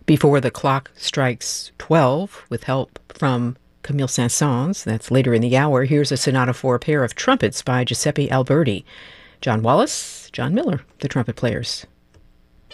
Before the clock strikes 12, with help from Camille Saint-Saëns, that's later in the hour, here's a sonata for a pair of trumpets by Giuseppe Alberti. John Wallis, John Miller, the trumpet players.